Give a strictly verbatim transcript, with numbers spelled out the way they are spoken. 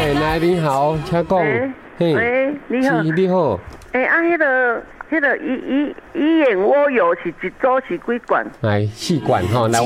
嘿，来你好，请讲。 嘿，喂，你好。 你好。 哎，啊，迄个、迄个医医医院我有是一组是几罐？ 来四罐吼，来。